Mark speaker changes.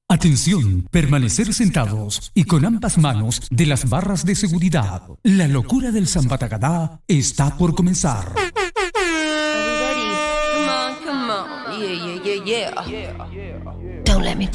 Speaker 1: Atención, permanecer sentados y con ambas manos de las barras de seguridad. La locura del Zambatagadá está por comenzar.
Speaker 2: Are we ready? Come on, come on. Yeah, yeah, yeah, yeah. Don't let me